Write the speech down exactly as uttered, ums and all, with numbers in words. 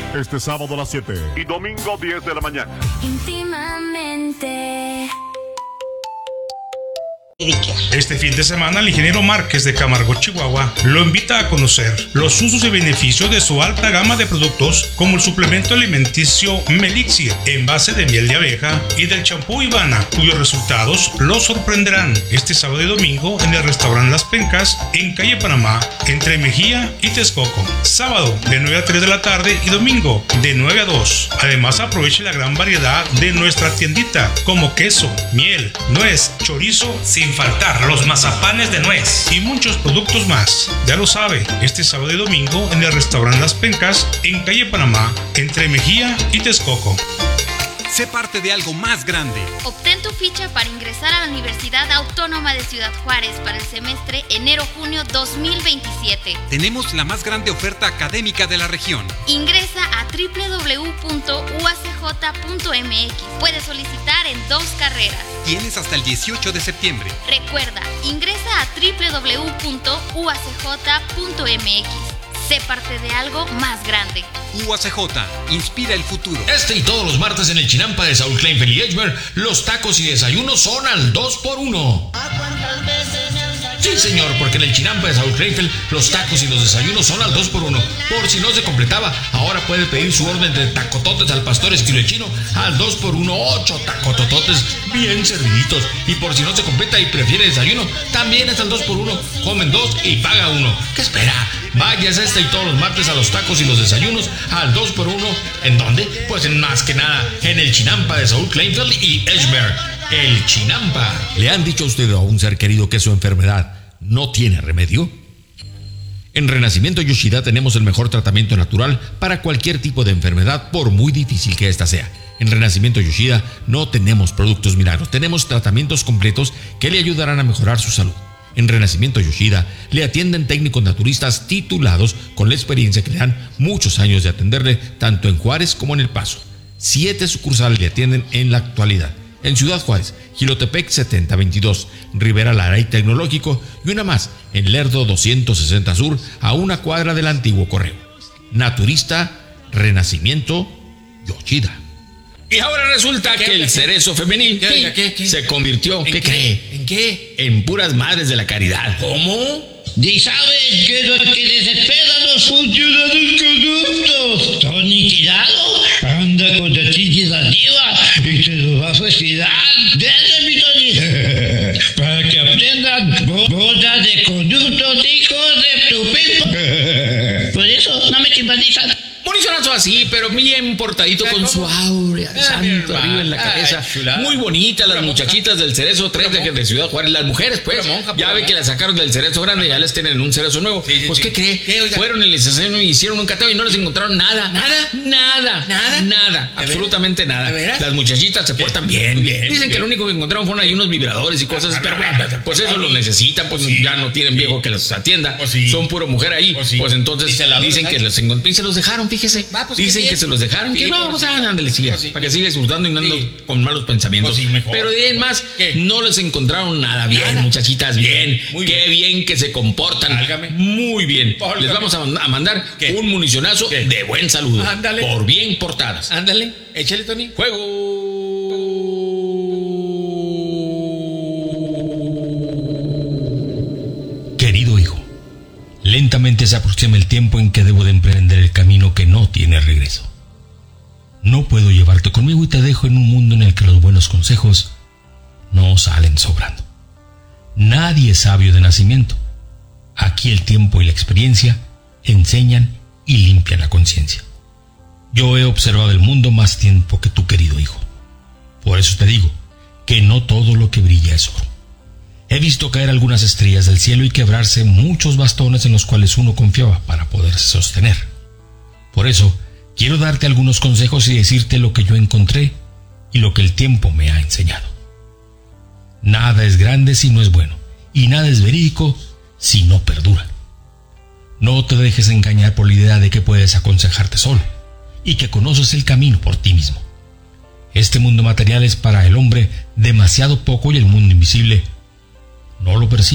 Este sábado a las siete y domingo diez de la mañana. Íntimamente. Este fin de semana, el ingeniero Márquez de Camargo, Chihuahua, lo invita a conocer los usos y beneficios de su alta gama de productos, como el suplemento alimenticio Melixir, en base de miel de abeja, y del champú Ivana, cuyos resultados lo sorprenderán este sábado y domingo en el restaurante Las Pencas, en calle Panamá, entre Mejía y Texcoco. Sábado de nueve a tres de la tarde y domingo de nueve a dos. Además, aproveche la gran variedad de nuestra tiendita, como queso, miel, nuez, chorizo, sin faltar los mazapanes de nuez y muchos productos más. Ya lo sabe, este sábado y domingo en el restaurante Las Pencas, en calle Panamá, entre Mejía y Texcoco. Sé parte de algo más grande. Obtén tu ficha para ingresar a la Universidad Autónoma de Ciudad Juárez para el semestre enero-junio dos mil veintisiete. Tenemos la más grande oferta académica de la región. Ingresa a doble u doble u doble u punto u a c j punto m x. Puedes solicitar en dos carreras. Tienes hasta el dieciocho de septiembre. Recuerda, ingresa a doble u doble u doble u punto u a c j punto m x. Sé parte de algo más grande. U A C J, inspira el futuro. Este y todos los martes en el Chinampa de Saúl Kleinfeld y Edgemer, los tacos y desayunos son al dos por uno. Sí, señor, porque en el Chinampa de Saúl Kleinfeld, los tacos y los desayunos son al dos por uno. Por si no se completaba, ahora puede pedir su orden de tacototes al pastor estilo chino al dos por uno, ocho tacotototes bien serviditos. Y por si no se completa y prefiere desayuno, también es al dos por uno. Comen dos y paga uno. ¿Qué espera? Vayas este y todos los martes a los tacos y los desayunos al dos por uno. ¿En dónde? Pues en más que nada, en el Chinampa de Saúl Kleinfeld y Edgemer. El Chinampa. ¿Le han dicho a usted o a un ser querido que su enfermedad no tiene remedio? En Renacimiento Yoshida tenemos el mejor tratamiento natural para cualquier tipo de enfermedad, por muy difícil que ésta sea. En Renacimiento Yoshida no tenemos productos milagros, tenemos tratamientos completos que le ayudarán a mejorar su salud. En Renacimiento Yoshida le atienden técnicos naturistas titulados con la experiencia que le dan muchos años de atenderle tanto en Juárez como en El Paso. Siete sucursales le atienden en la actualidad. En Ciudad Juárez, Jilotepec setenta veintidós, Rivera Lara y Tecnológico, y una más en Lerdo doscientos sesenta Sur, a una cuadra del antiguo correo. Naturista Renacimiento Yoshida. Y ahora resulta que el cerezo femenil ¿Qué, qué, qué? se convirtió, ¿qué cree? ¿En qué? En puras madres de la caridad. ¿Cómo? Y saben que lo que desespera los funcionarios corruptos. Está aniquilado, anda con la chichis arriba y se los va a suicidar. Denle mi Tony, para que aprendan, bodas de corruptos hijos de tu pipa. Por eso no me simpatizan. Monizonazo así, pero bien portadito con su áurea de santo arriba en la cabeza. Muy bonitas las muchachitas del Cerezo tres de, de Ciudad Juárez. Las mujeres, pues, ya ve que las sacaron del Cerezo grande, ya les tienen un Cerezo nuevo. Pues, ¿qué cree? Fueron en el Cerezo y hicieron un cateo y no les encontraron nada. ¿Nada? Nada. ¿Nada? Nada. Absolutamente nada. Las muchachitas se portan bien, bien. Dicen que lo único que encontraron fueron ahí unos vibradores y cosas, pero bueno, pues eso lo necesitan, pues ya no tienen viejo que los atienda. Son puro mujer ahí. Pues entonces dicen que los encontraron y se los dejaron, fíjese. Va, pues, dicen que se los dejaron. Sí, que no, pues ándale, sigue. Pues sí. Para que siga disfrutando y no ando sí. con malos pensamientos. Pues sí, pero de ahí más, ¿qué? No les encontraron nada. Bien, nada. Muchachitas, bien. Muy Qué bien. bien que se comportan. Álgame. Muy bien. Álgame. Les vamos a, a mandar ¿Qué? un municionazo ¿Qué? de buen saludo. Ándale. Por bien portadas. Ándale. Échale, Tony. Juego. Querido hijo, lentamente se aproxima el tiempo en que debo de emprender el camino que no tiene regreso. No puedo llevarte conmigo y te dejo en un mundo en el que los buenos consejos no salen sobrando. Nadie es sabio de nacimiento. Aquí el tiempo y la experiencia enseñan y limpian la conciencia. Yo he observado el mundo más tiempo que tu querido hijo. Por eso te digo que no todo lo que brilla es oro. He visto caer algunas estrellas del cielo y quebrarse muchos bastones en los cuales uno confiaba para poderse sostener. Por eso, quiero darte algunos consejos y decirte lo que yo encontré y lo que el tiempo me ha enseñado. Nada es grande si no es bueno, y nada es verídico si no perdura. No te dejes engañar por la idea de que puedes aconsejarte solo y que conoces el camino por ti mismo. Este mundo material es para el hombre demasiado poco y el mundo invisible no lo percibe.